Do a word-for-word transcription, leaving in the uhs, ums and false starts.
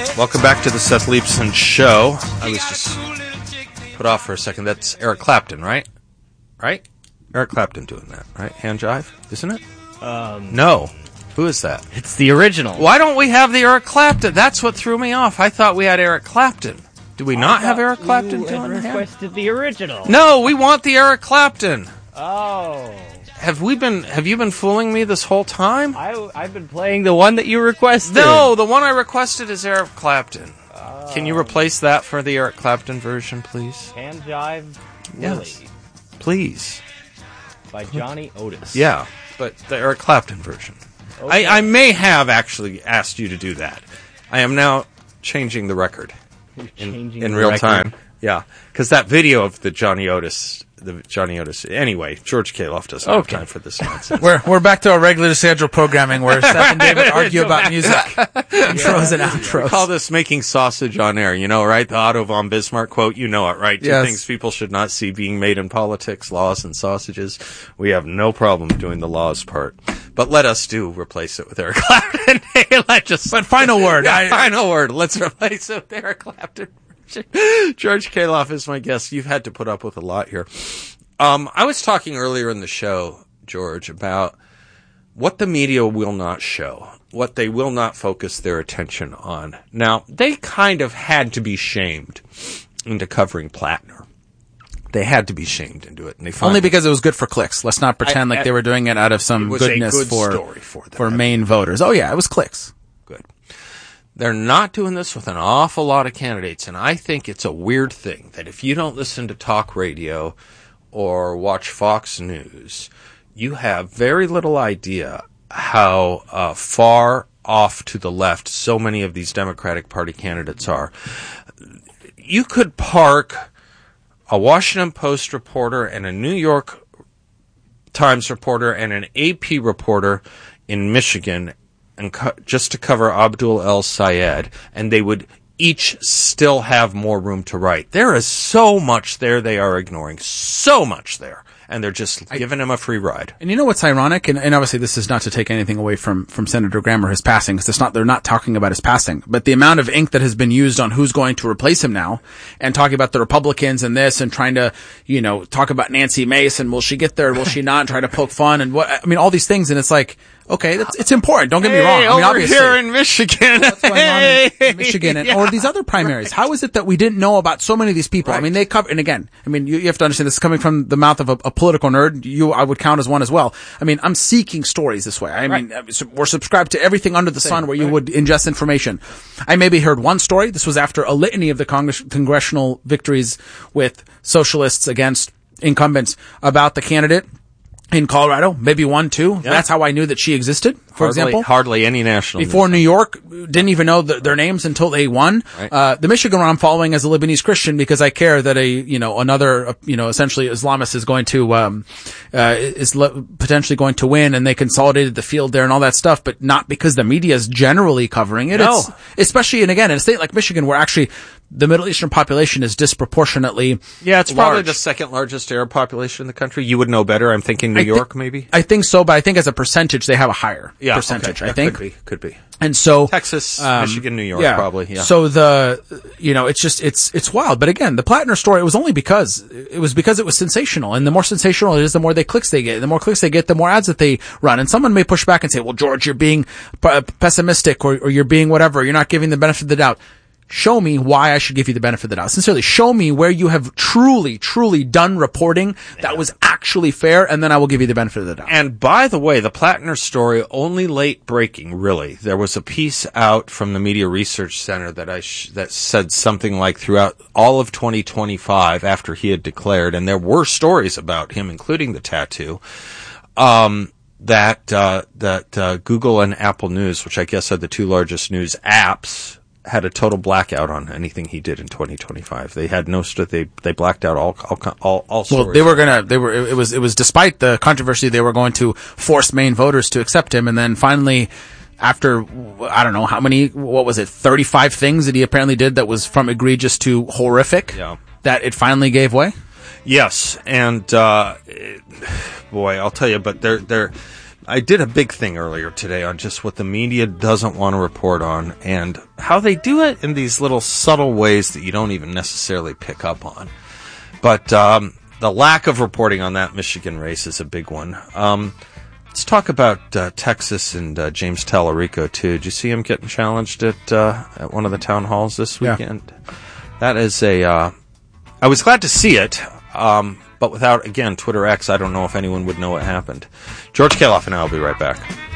Welcome back to the Seth Leibson Show. I was just put off for a second. That's Eric Clapton, right? Right? Eric Clapton doing that, right? Hand jive, isn't it? Um, no. Who is that? It's the original. Why don't we have the Eric Clapton? That's what threw me off. I thought we had Eric Clapton. Do we not have Eric Clapton doing that? You requested the original. No, we want the Eric Clapton. Oh. Have we been? Have you been fooling me this whole time? I, I've been playing the one that you requested. No, the one I requested is Eric Clapton. Oh. Can you replace that for the Eric Clapton version, please? Hand Jive Yes. Willie. Please. By Johnny Otis. Yeah, but the Eric Clapton version. Okay. I, I may have actually asked you to do that. I am now changing the record in, in real record. time. Yeah, because that video of the Johnny Otis... The Johnny Otis. Anyway, George Kaloff doesn't okay. have time for this nonsense. we're we're back to our regular scheduled programming where Seth and David argue about music, intros and outros. We call this making sausage on air. You know, right? The Otto von Bismarck quote. You know it, right? Two yes. things people should not see being made in politics: laws and sausages. We have no problem doing the laws part, but let us do replace it with Eric Clapton. Let's just. But final word. Yeah, I, final word. Let's replace it with Eric Clapton. George Kaloff is my guest. You've had to put up with a lot here. Um, I was talking earlier in the show, George, about what the media will not show, what they will not focus their attention on. Now, they kind of had to be shamed into covering Plattner. They had to be shamed into it. And they Only because it was good for clicks. Let's not pretend I, like I, they were doing it out of some goodness good for, story for, them. for Maine voters. Oh, yeah, it was clicks. Good. They're not doing this with an awful lot of candidates, and I think it's a weird thing that if you don't listen to talk radio or watch Fox News, you have very little idea how uh, far off to the left so many of these Democratic Party candidates are. You could park a Washington Post reporter and a New York Times reporter and an A P reporter in Michigan and co- just to cover Abdul El Sayed, and they would each still have more room to write. There is so much there they are ignoring. So much there. And they're just I, giving him a free ride. And you know what's ironic? And, and obviously this is not to take anything away from, from Senator Graham or his passing, because it's not, they're not talking about his passing. But the amount of ink that has been used on who's going to replace him now, and talking about the Republicans and this, and trying to, you know, talk about Nancy Mason, will she get there, will she not, and try to poke fun, and what, I mean, all these things, and it's like, okay, that's, it's important. Don't get hey, me wrong. I mean, over obviously, here in Michigan. What's going on in, in Michigan and, yeah. or these other primaries? How is it that we didn't know about so many of these people? Right. I mean, they cover, and again, I mean, you, you have to understand this is coming from the mouth of a, a political nerd. You, I would count as one as well. I mean, I'm seeking stories this way. I right. mean, we're subscribed to everything under the Same, sun where right. you would ingest information. I maybe heard one story. This was after a litany of the Congress, congressional victories with socialists against incumbents about the candidate in Colorado, maybe one, two. Yeah. That's how I knew that she existed, for hardly, example. Hardly any national Before news. New York, didn't even know the, their names until they won. Right. Uh, the Michigan one I'm following as a Lebanese Christian because I care that a, you know, another, uh, you know, essentially Islamist is going to, um, uh, is le- potentially going to win, and they consolidated the field there and all that stuff, but not because the media is generally covering it. No. It's, especially, and again, in a state like Michigan where actually the Middle Eastern population is disproportionately Yeah, it's large. probably the second largest Arab population in the country. You would know better. I'm thinking New I York, thi- maybe? I think so, but I think as a percentage, they have a higher yeah, percentage, okay. I think. Could be, could be. And so Texas, um, Michigan, New York, yeah. probably, yeah. So the, you know, it's just, it's, it's wild. But again, the Plattner story, it was only because, it was because it was sensational. And the more sensational it is, the more they clicks they get. The more clicks they get, the more ads that they run. And someone may push back and say, well, George, you're being p- pessimistic or, or you're being whatever. You're not giving the benefit of the doubt. Show me why I should give you the benefit of the doubt. Sincerely, show me where you have truly, truly done reporting that was actually fair, and then I will give you the benefit of the doubt. And by the way, the Plattner story, only late breaking, really. There was a piece out from the Media Research Center that I sh- that said something like throughout all of twenty twenty-five, after he had declared, and there were stories about him, including the tattoo, um, that uh, that uh, Google and Apple News, which I guess are the two largest news apps, had a total blackout on anything he did in twenty twenty-five. They had no st- they they blacked out all all all, all stories. Well, they were gonna they were it was it was despite the controversy, they were going to force Maine voters to accept him, and then finally, after I don't know how many, what was it, thirty-five things that he apparently did that was from egregious to horrific, yeah. that it finally gave way. Yes, and uh, boy, I'll tell you, but they're they're. I did a big thing earlier today on just what the media doesn't want to report on and how they do it in these little subtle ways that you don't even necessarily pick up on. But um, the lack of reporting on that Michigan race is a big one. Um, let's talk about uh, Texas and uh, James Tallarico, too. Did you see him getting challenged at uh, at one of the town halls this weekend? Yeah. That is a... Uh, I was glad to see it, um, but without, again, Twitter X, I don't know if anyone would know what happened. George Kaloff and I will be right back.